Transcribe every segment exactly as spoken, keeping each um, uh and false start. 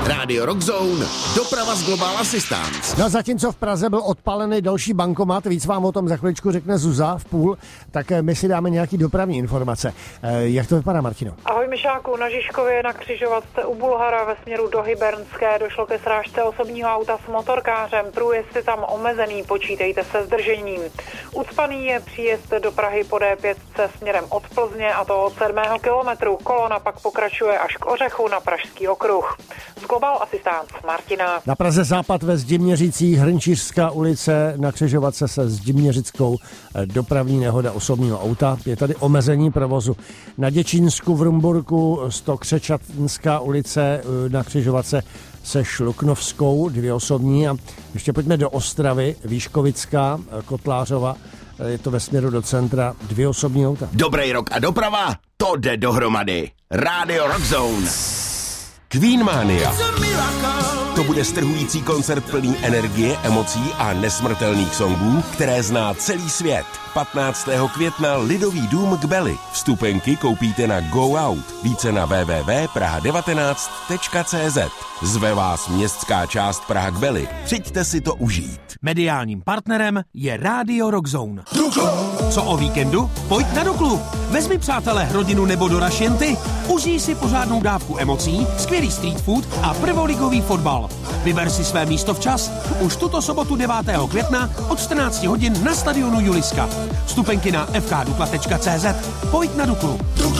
Radio Rockzone, doprava z Global Assistance. No zatímco v Praze byl odpalený další bankomat, víc vám o tom za chviličku řekne Zuza v půl, tak my si dáme nějaký dopravní informace. Jak to vypadá, Martino? Ahoj Mišáku, na Žižkově na křižovatce u Bulhara ve směru do Hybernské došlo ke srážce osobního auta s motorkářem. Průjezd je tam omezený, počítejte se zdržením. Ucpaný je příjezd do Prahy po D pět směrem od Plzně, a to od sedmého kilometru. Kolona pak pokračuje až k Ořechu na Pražský okruh. Z Global Assistance Martina. Na Praze západ ve Zdiměřicích, Hrnčířská ulice, na křižovatce se Zdiměřickou, dopravní nehoda osobního auta. Je tady omezení provozu. Na Děčínsku v Rumburku, Stokřečanská ulice, na křižovatce se Šluknovskou, dvě osobní. A ještě pojďme do Ostravy, Výškovická, Kotlářova, je to ve směru do centra, dvě osobní auta. Dobrý rok a doprava, to jde dohromady. Radio Rockzone. Queenmania. To bude strhující koncert plný energie, emocí a nesmrtelných songů, které zná celý svět. patnáctého května Lidový dům k Beli. Vstupenky koupíte na Go Out. Více na w w w tečka praha devatenáct tečka c z. Zve vás městská část Praha k Beli. Přijďte si to užít. Mediálním partnerem je Radio Rockzone. Co o víkendu? Pojď na Duklu. Vezmi, přátelé, rodinu nebo doraž jen ty. Užij si pořádnou dávku emocí, skvělý street food a prvoligový fotbal. Vyber si své místo včas. Už tuto sobotu devátého května od čtrnáct hodin na stadionu Juliska. Vstupenky na f k dukla tečka c z. Pojď na Duklu.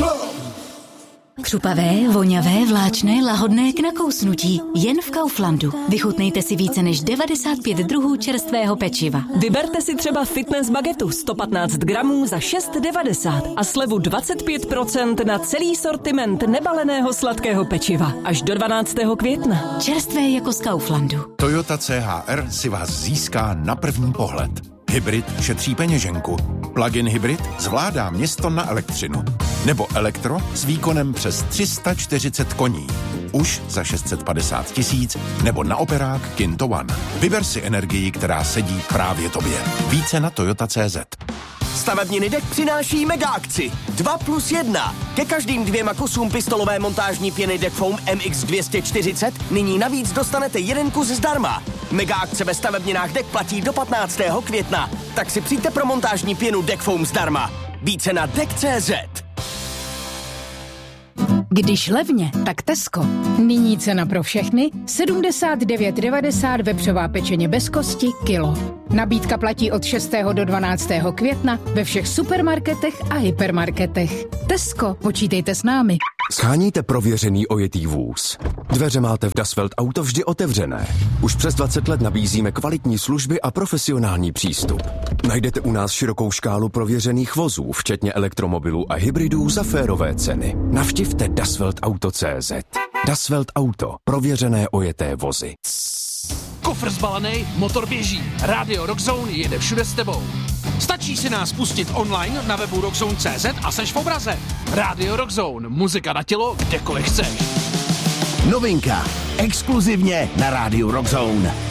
Křupavé, voňavé, vláčné, lahodné k nakousnutí. Jen v Kauflandu. Vychutnejte si více než devadesát pět druhů čerstvého pečiva. Vyberte si třeba fitness bagetu sto patnáct gramů za šest devadesát a slevu dvacet pět procent na celý sortiment nebaleného sladkého pečiva. Až do dvanáctého května. Čerstvé jako z Kauflandu. Toyota C H R si vás získá na první pohled. Hybrid šetří peněženku. Plug-in hybrid zvládá město na elektřinu. Nebo elektro s výkonem přes tři sta čtyřicet koní. Už za šest set padesát tisíc, nebo na operák Kinto One. Vyber si energii, která sedí právě tobě. Více na Toyota tečka cé zet. Stavebniny Dek přináší mega akci dva plus jedna. Ke každým dvěma kusům pistolové montážní pěny Dekfoam M X dvě stě čtyřicet nyní navíc dostanete jeden kus zdarma. Mega akce ve stavebninách Dek platí do patnáctého května. Tak si přijďte pro montážní pěnu Dekfoam zdarma. Více na Dek tečka cé zet. Když levně, tak Tesco. Nyní cena pro všechny sedmdesát devět devadesát vepřová pečeně bez kosti kilo. Nabídka platí od šestého do dvanáctého května ve všech supermarketech a hypermarketech. Tesco, počítejte s námi. Sháníte prověřený ojetý vůz. Dveře máte v Dasvelt Auto vždy otevřené. Už přes dvacet let nabízíme kvalitní služby a profesionální přístup. Najdete u nás širokou škálu prověřených vozů, včetně elektromobilů a hybridů za férové ceny. Navštivte Dasvelt Auto tečka cé zet. Dasvelt Auto. Prověřené ojeté vozy. Kofr zbalený, motor běží. Radio Rockzone jede všude s tebou. Stačí si nás pustit online na webu rockzone tečka cé zet a seš v obraze. Radio Rockzone. Muzika na tělo, kdekoliv chceš. Novinka. Exkluzivně na Radio Rockzone.